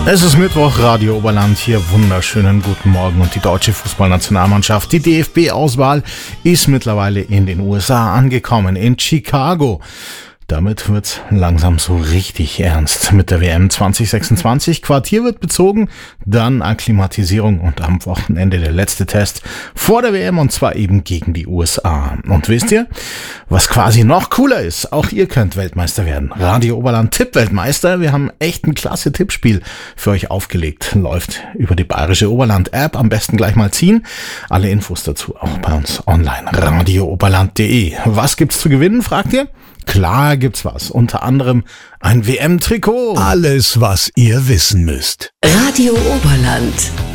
Es ist Mittwoch, Radio Oberland hier, wunderschönen guten Morgen und die deutsche Fußballnationalmannschaft, die DFB-Auswahl ist mittlerweile in den USA angekommen, in Chicago. Damit wird's langsam so richtig ernst mit der WM 2026. Quartier wird bezogen, dann Akklimatisierung und am Wochenende der letzte Test vor der WM und zwar eben gegen die USA. Und wisst ihr, was quasi noch cooler ist? Auch ihr könnt Weltmeister werden. Radio Oberland Tippweltmeister. Wir haben echt ein klasse Tippspiel für euch aufgelegt. Läuft über die Bayerische Oberland App. Am besten gleich mal ziehen. Alle Infos dazu auch bei uns online. radiooberland.de. Was gibt's zu gewinnen, fragt ihr? Klar gibt's was, unter anderem ein WM-Trikot. Alles, was ihr wissen müsst. Radio Oberland.